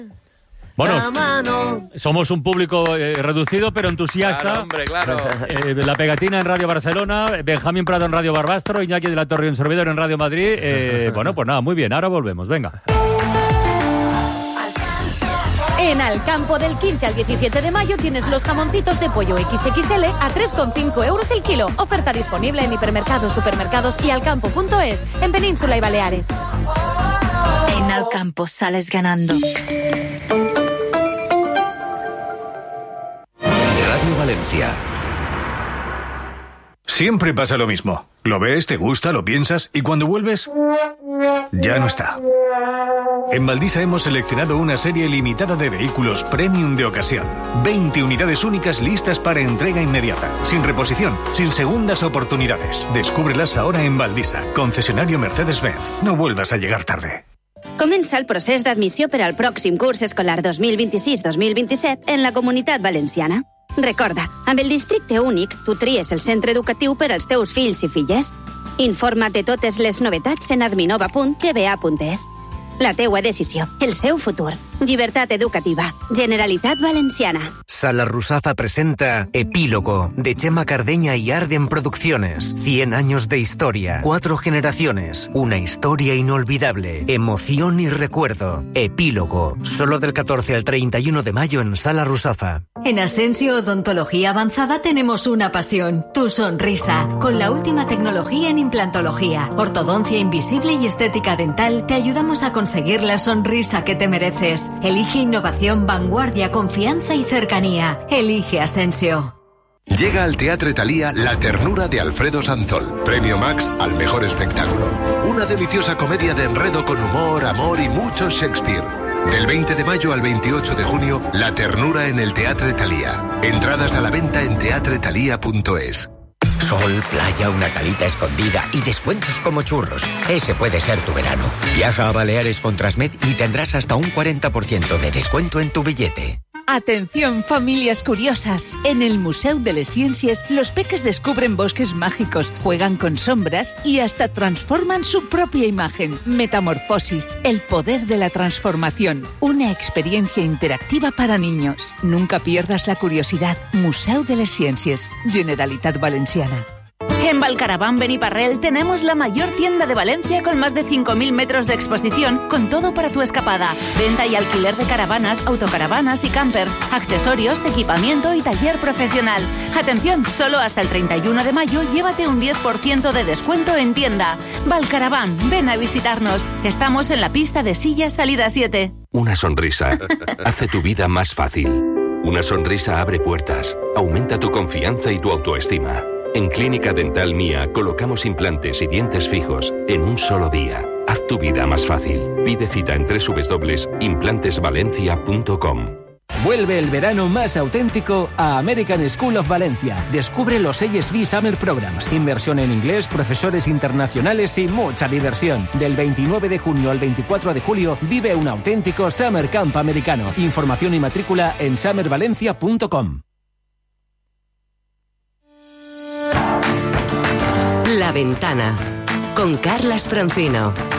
Bueno, somos un público reducido pero entusiasta. Claro, hombre, claro. La Pegatina en Radio Barcelona, Benjamín Prado en Radio Barbastro, Iñaki de la Torre y un servidor en Radio Madrid. Bueno, pues nada, muy bien, ahora volvemos, venga. En Alcampo, del 15 al 17 de mayo tienes los jamoncitos de pollo XXL a 3,5 euros el kilo. Oferta disponible en hipermercados, supermercados y alcampo.es, en Península y Baleares. En Alcampo sales ganando. Radio Valencia. Siempre pasa lo mismo. Lo ves, te gusta, lo piensas y cuando vuelves, ya no está. En Valdisa hemos seleccionado una serie limitada de vehículos premium de ocasión. 20 unidades únicas listas para entrega inmediata, sin reposición, sin segundas oportunidades. Descúbrelas ahora en Valdisa, concesionario Mercedes-Benz. No vuelvas a llegar tarde. Comença el procés d'admissió per al pròxim curs escolar 2026-2027 en la Comunitat Valenciana. Recorda, amb el districte únic, tu tries el centre educatiu per als teus fills i filles. Informa't de totes les novetats en adminova.gba.es. La teua decisió, el seu futur. Llibertat educativa. Generalitat Valenciana. Sala Rusafa presenta Epílogo, de Chema Cardeña y Arden Producciones. 100 años de historia, 4 generaciones, una historia inolvidable, emoción y recuerdo. Epílogo, solo del 14 al 31 de mayo en Sala Rusafa. En Asensio Odontología Avanzada tenemos una pasión, tu sonrisa. Con la última tecnología en implantología, ortodoncia invisible y estética dental, te ayudamos a conseguir la sonrisa que te mereces. Elige innovación, vanguardia, confianza y cercanía. Elige Asensio. Llega al Teatre Thalía La ternura de Alfredo Sanzol. Premio Max al mejor espectáculo. Una deliciosa comedia de enredo con humor, amor y mucho Shakespeare. Del 20 de mayo al 28 de junio, La ternura en el Teatre Thalía. Entradas a la venta en teatrethalia.es. Sol, playa, una calita escondida y descuentos como churros. Ese puede ser tu verano. Viaja a Baleares con Transmed y tendrás hasta un 40% de descuento en tu billete. Atención, familias curiosas. En el Museu de les Ciències, los peques descubren bosques mágicos, juegan con sombras y hasta transforman su propia imagen. Metamorfosis, el poder de la transformación. Una experiencia interactiva para niños. Nunca pierdas la curiosidad. Museu de les Ciències, Generalitat Valenciana. En Valcaravan Beniparrell tenemos la mayor tienda de Valencia con más de 5.000 metros de exposición, con todo para tu escapada. Venta y alquiler de caravanas, autocaravanas y campers, accesorios, equipamiento y taller profesional. Atención, solo hasta el 31 de mayo llévate un 10% de descuento en tienda. Valcaravan, ven a visitarnos. Estamos en la pista de Sillas Salida 7. Una sonrisa hace tu vida más fácil. Una sonrisa abre puertas, aumenta tu confianza y tu autoestima. En Clínica Dental Mía colocamos implantes y dientes fijos en un solo día. Haz tu vida más fácil. Pide cita en www.implantesvalencia.com. Vuelve el verano más auténtico a American School of Valencia. Descubre los ASB Summer Programs, inversión en inglés, profesores internacionales y mucha diversión. Del 29 de junio al 24 de julio vive un auténtico Summer Camp americano. Información y matrícula en summervalencia.com. La Ventana, con Carlas Francino.